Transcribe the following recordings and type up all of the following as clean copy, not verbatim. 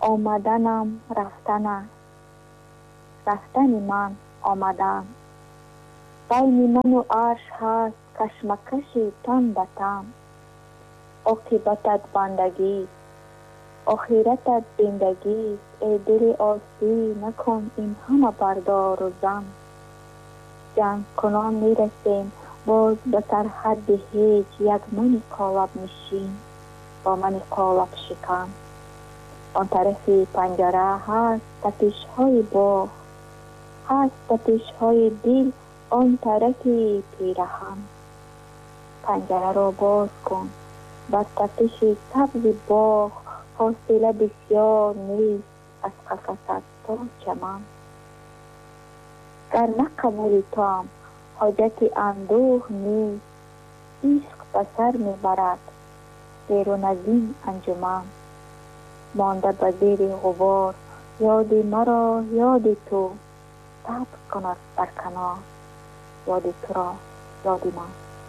آمدنم رفتن است، رفتن من آمدن. بین من و عرش هست کشمکش تن به تن. عاقبتت بندگی، آخرتت زندگی. ای دل آسی نکن این همه بردار و زن. جنگ کنان میرسیم باز به سرحد هیچ. یک من قالب نشین با من قالب شکن. آن طرف پنجره هست تپش های باغ، هست تپش های دل آن طرف پیرهن. پنجره را باز کن بر تپش سبز باغ. فاصله بسیار نیست از قفست تا چمن. گر نه قبول توام حاجت اندوه نیست. عشق به سر میبرد بیرون از این انجمن. مانده به زیر غبار یاد مرا یاد تو. صبر کند در کنار یاد تو را یاد من.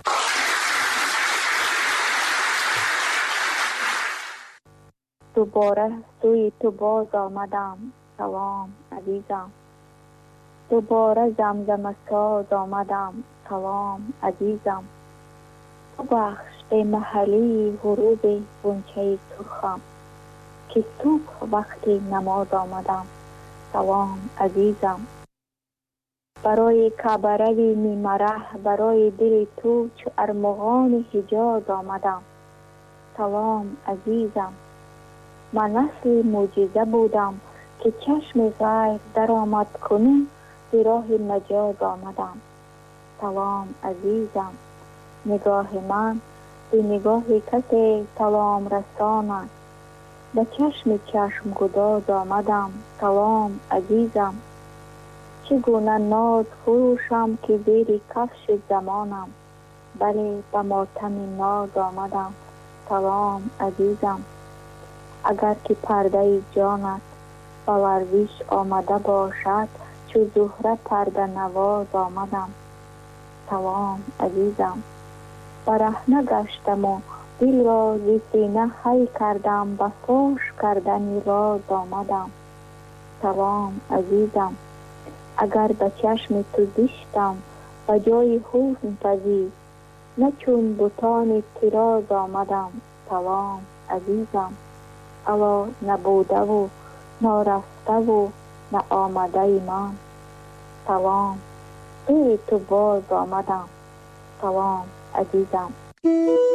دوباره سوی تو باز آمدم سلام عزیزم. دوباره زمزمه ساز آمدم سلام عزیزم. تو بخش ای محلی غروب غنچه سرخم که صبح وقتی نماز آمدم سلام عزیزم. برای کعبه روی میمره برای دل تو چو ارمغان حجاز آمدم سلام عزیزم. من اصل معجزه بودم که چشم غیر در آمد کنون به راه مجاز آمدم سلام عزیزم. نگاه من به نگاه کسی سلام رسان است. به چشم گداز آمدم سلام عزیزم. چگونه ناز فروشم که زیر کفش زمانم. بله به ماتم ناز آمدم سلام عزیزم. اگر که پرده جانت به ورزش آمده باشد چو زهره پرده نواز آمدم سلام عزیزم. برهنه گشتم و دل را ز سینه حل کردم. به فاش کردن راز آمدم سلام عزیزم. اگر به چشم تو زشتم به جای حسن پذیر. نه چون بتان طراز آمدم سلام عزیزم. الا نبوده و نارفته و نه آمده من سلام. ای تو باز آمدم سلام عزیزم.